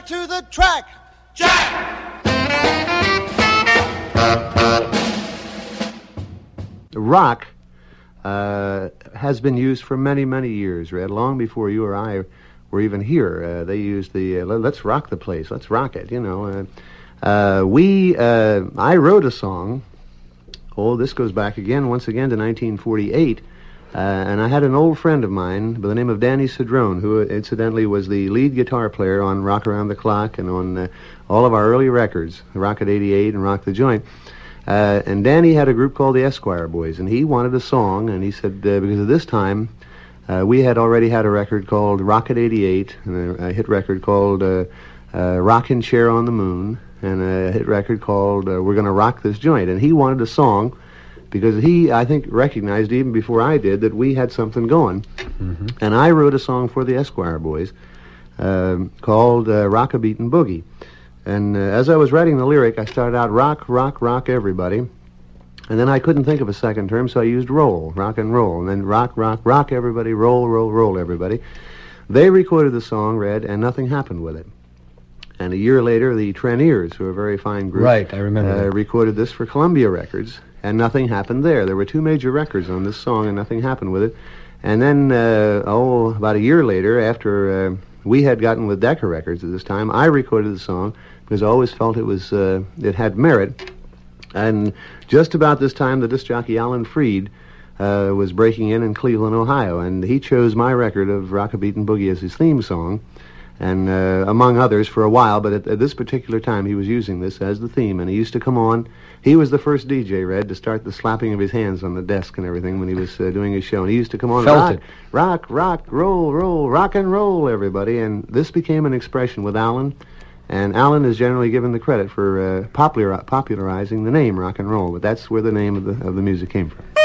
to the track. Jack! Rock has been used for many, many years, Red, long before you or I were even here. They used the, let's rock the place, let's rock it, you know. I wrote a song, this goes back once again to 1948, and I had an old friend of mine by the name of Danny Cedrone, who incidentally was the lead guitar player on Rock Around the Clock and on all of our early records, Rock at 88 and Rock the Joint. And Danny had a group called the Esquire Boys, and he wanted a song, and he said, because at this time, we had already had a record called Rock at 88, and a hit record called Rockin' Chair on the Moon, and a hit record called We're Gonna Rock This Joint. And he wanted a song because he, I think, recognized even before I did that we had something going. Mm-hmm. And I wrote a song for the Esquire Boys called Rock-a-Beatin' Boogie. And as I was writing the lyric, I started out rock, rock, rock everybody. And then I couldn't think of a second term, so I used roll, rock and roll. And then rock, rock, rock everybody, roll, roll, roll everybody. They recorded the song, Red, and nothing happened with it. And a year later, the Treniers, who are a very fine group, right, I remember recorded this for Columbia Records, and nothing happened there. There were two major records on this song, and nothing happened with it. And then, about a year later, after we had gotten with Decca Records at this time, I recorded the song because I always felt it had merit. And just about this time, the disc jockey Alan Freed was breaking in Cleveland, Ohio, and he chose my record of Rock-a-Beatin' Boogie as his theme song, and among others for a while, but at this particular time he was using this as the theme, and he used to come on. He was the first DJ, Red, to start the slapping of his hands on the desk and everything when he was doing his show, and he used to come on, rock, rock, roll, roll, rock and roll, everybody, and this became an expression with Alan, and Alan is generally given the credit for popularizing the name rock and roll, but that's where the name of the music came from.